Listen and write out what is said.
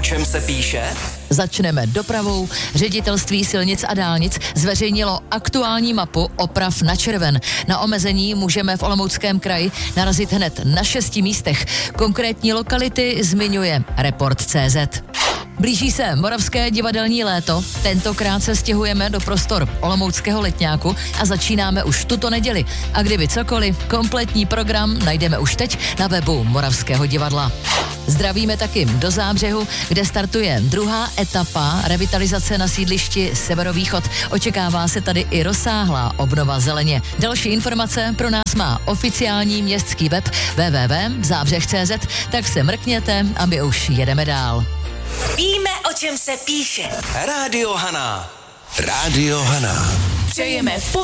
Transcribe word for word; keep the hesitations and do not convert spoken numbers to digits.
čem se píše? Začneme dopravou. Ředitelství silnic a dálnic zveřejnilo aktuální mapu oprav na červen. Na omezení můžeme v Olomouckém kraji narazit hned na šesti místech. Konkrétní lokality zmiňuje Report tečka cé zet. Blíží se moravské divadelní léto, tentokrát se stěhujeme do prostor Olomouckého letňáku a začínáme už tuto neděli. A kdyby cokoliv, kompletní program najdeme už teď na webu Moravského divadla. Zdravíme taky do Zábřehu, kde startuje druhá etapa revitalizace na sídlišti Severovýchod. Očekává se tady i rozsáhlá obnova zeleně. Další informace pro nás má oficiální městský web w w w tečka zábřeh tečka cé zet, tak se mrkněte a my už jedeme dál. Víme, o čem se píše. Rádio Hana. Rádio Hana. Přejeme